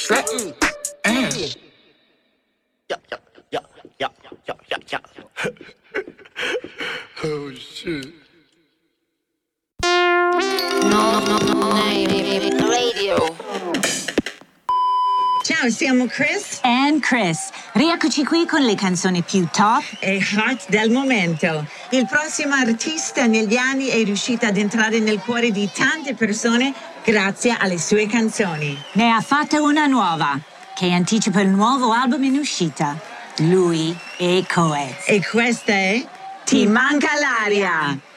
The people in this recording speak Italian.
Oh shit. Radio. Ciao, siamo Chris and Chris. Rieccoci qui con le canzoni più top e hot del momento. Il prossimo artista negli anni è riuscito ad entrare nel cuore di tante persone grazie alle sue canzoni. Ne ha fatta una nuova, che anticipa il nuovo album in uscita. Lui e Coez. E questa è Ti manca l'aria.